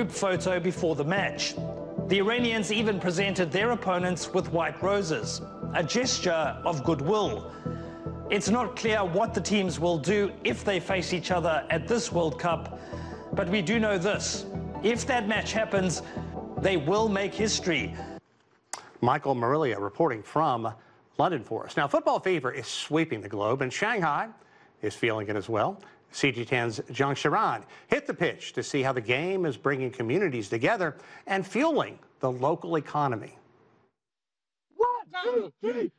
group photo before the match. The Iranians even presented their opponents with white roses, a gesture of goodwill. It's not clear what the teams will do if they face each other at this World Cup, but we do know this. If that match happens, they will make history. Michael Marilia reporting from London for us. Now, football fever is sweeping the globe, and Shanghai is feeling it as well. CG10's Zhang Shiran hit the pitch to see how the game is bringing communities together and fueling the local economy. 1, 2, 3,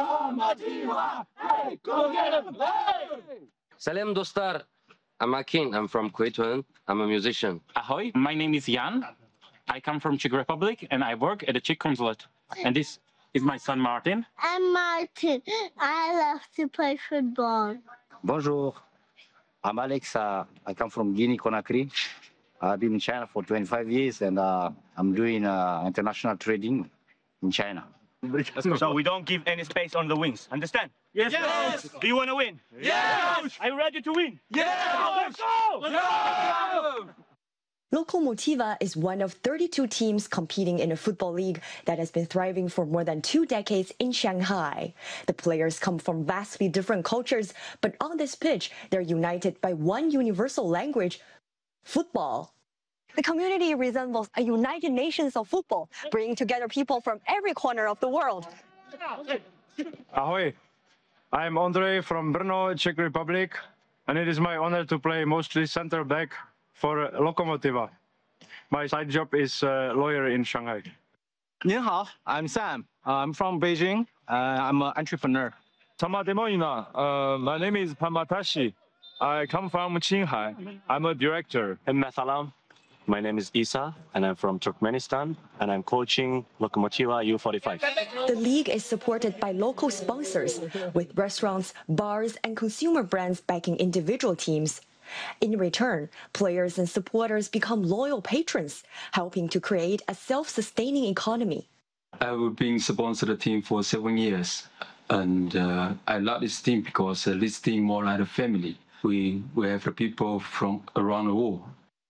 hey, go get 'em, hey! Salam dostlar, I'm Akin, I'm from Kuwait, I'm a musician. Ahoy, my name is Jan. I come from Czech Republic and I work at the Czech consulate. And this is my son Martin. I'm Martin. I love to play football. Bonjour, I'm Alex. I come from Guinea-Conakry. I've been in China for 25 years and I'm doing international trading in China. So we don't give any space on the wings, understand? Yes. Yes. Do you want to win? Yes. Are you ready to win? Yes. Let's go. Let's go. Lokomotiva is one of 32 teams competing in a football league that has been thriving for more than 2 decades in Shanghai. The players come from vastly different cultures, but on this pitch, they're united by one universal language, football. The community resembles a United Nations of football, bringing together people from every corner of the world. Ahoy, I'm Andre from Brno, Czech Republic, and it is my honor to play mostly center back for Lokomotiva. My side job is lawyer in Shanghai. 您好, I'm Sam. I'm from Beijing. I'm an entrepreneur. My name is Pamatashi. I come from Qinghai. I'm a director. Salam. My name is Isa, and I'm from Turkmenistan, and I'm coaching Lokomotiva U45. The league is supported by local sponsors, with restaurants, bars, and consumer brands backing individual teams. In return, players and supporters become loyal patrons, helping to create a self-sustaining economy. I've been sponsored the team for 7 years, and I love this team because this team more like a family. We have people from around the world.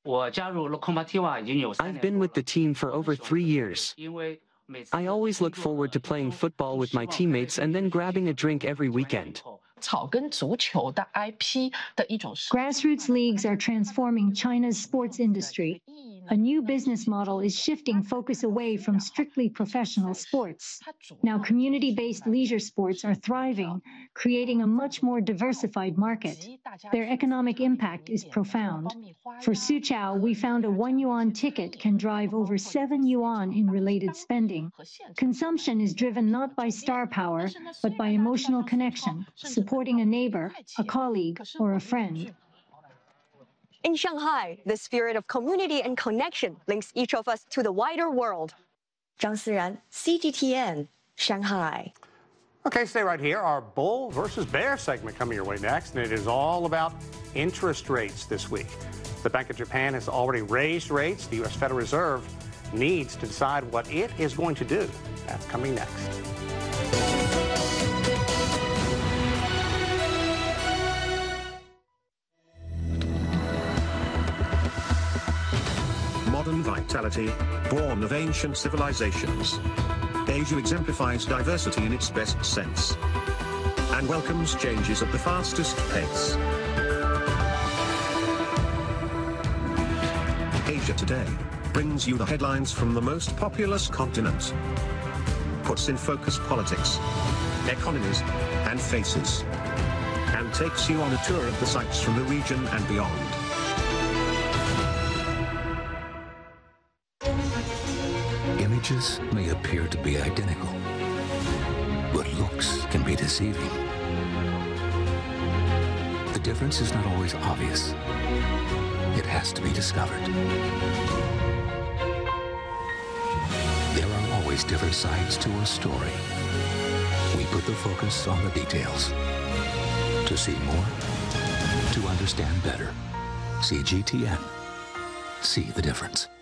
I've been with the team for over 3 years. I always look forward to playing football with my teammates and then grabbing a drink every weekend. Grassroots leagues are transforming China's sports industry. A new business model is shifting focus away from strictly professional sports. Now community-based leisure sports are thriving, creating a much more diversified market. Their economic impact is profound. For Suqiao, we found a 1 yuan ticket can drive over 7 yuan in related spending. Consumption is driven not by star power, but by emotional connection, supporting a neighbor, a colleague, or a friend. In Shanghai, the spirit of community and connection links each of us to the wider world. Zhang Siran, CGTN, Shanghai. Okay, stay right here. Our bull versus bear segment coming your way next, and it is all about interest rates this week. The Bank of Japan has already raised rates. The U.S. Federal Reserve needs to decide what it is going to do. That's coming next. Modern vitality, born of ancient civilizations. Asia exemplifies diversity in its best sense and welcomes changes at the fastest pace. Asia Today brings you the headlines from the most populous continent, puts in focus politics, economies, and faces, and takes you on a tour of the sights from the region and beyond. Images may appear to be identical, but looks can be deceiving. The difference is not always obvious. It has to be discovered. There are always different sides to a story. We put the focus on the details. To see more, to understand better. CGTN. See the difference.